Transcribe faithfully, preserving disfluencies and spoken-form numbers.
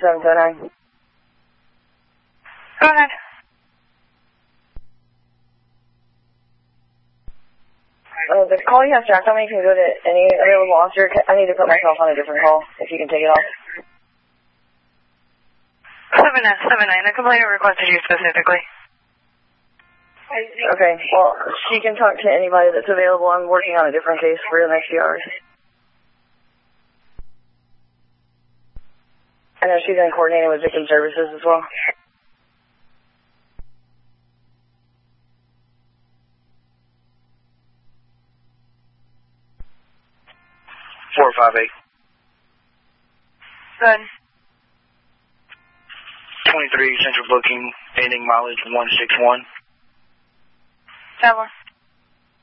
seven seven nine. Go ahead. Uh, the call you have tracked on me can go to any available officer. I need to put myself on a different call, if you can take it off. seven seven nine, the complainant requested you specifically. Okay, well, she can talk to anybody that's available. I'm working on a different case for the next few hours. I know she's been coordinating with victim services as well. four five eight. Good. twenty-three Central Booking, ending mileage one six one. Tower.